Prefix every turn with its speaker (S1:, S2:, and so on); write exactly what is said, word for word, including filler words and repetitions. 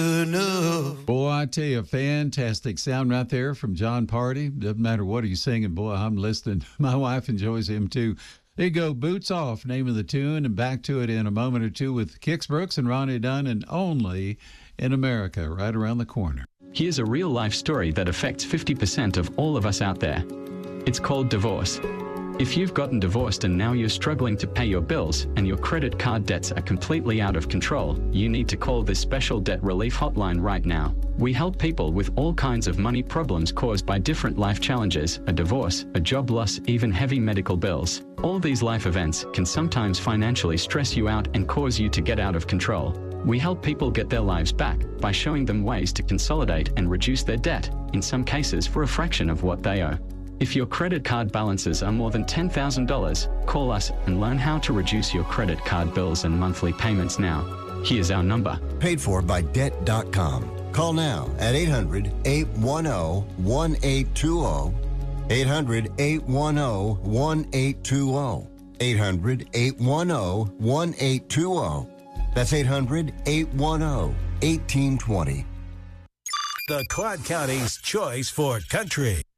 S1: enough.
S2: Boy, I tell you, fantastic sound right there from John Party. Doesn't matter what he's singing, boy, I'm listening. My wife enjoys him too. There you go, Boots Off, name of the tune, and back to it in a moment or two with Kix Brooks and Ronnie Dunn, and Only in America, right around the corner.
S3: Here's a real-life story that affects fifty percent of all of us out there. It's called divorce. If you've gotten divorced and now you're struggling to pay your bills and your credit card debts are completely out of control, you need to call this special debt relief hotline right now. We help people with all kinds of money problems caused by different life challenges, a divorce, a job loss, even heavy medical bills. All these life events can sometimes financially stress you out and cause you to get out of control. We help people get their lives back by showing them ways to consolidate and reduce their debt, in some cases for a fraction of what they owe. If your credit card balances are more than ten thousand dollars, call us and learn how to reduce your credit card bills and monthly payments now. Here's our number.
S4: Paid for by debt dot com. Call now at eight hundred, eight one zero, one eight two zero. eight hundred, eight one zero, one eight two zero. eight hundred, eight one zero, one eight two zero. That's eight hundred, eight one zero, one eight two zero.
S1: The Clark County's choice for country.